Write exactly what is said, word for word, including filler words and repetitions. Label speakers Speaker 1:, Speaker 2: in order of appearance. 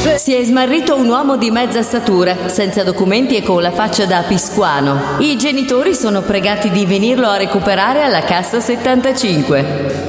Speaker 1: Si è smarrito un uomo di mezza statura, senza documenti e con la faccia da piscuano. I genitori sono pregati di venirlo a recuperare alla cassa settantacinque.